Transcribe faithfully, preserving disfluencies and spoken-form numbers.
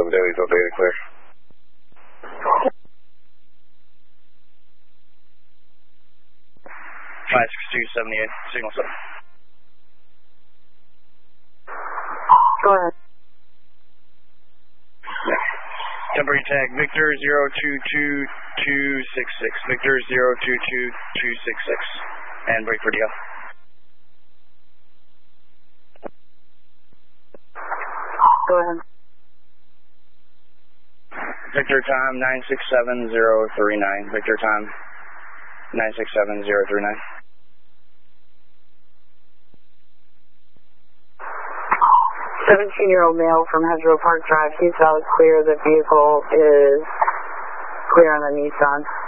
seven Daily, so data clear. five six two seventy-eight, signal seven. Go ahead. Temporary tag Victor zero two two two six six. Victor zero two two two six six. And break for D L. Go ahead. Victor time nine six seven zero three nine. Victor time nine six seven zero three nine. seventeen-year-old male from Hedgerow Park Drive. He's valid clear. The vehicle is clear on the Nissan.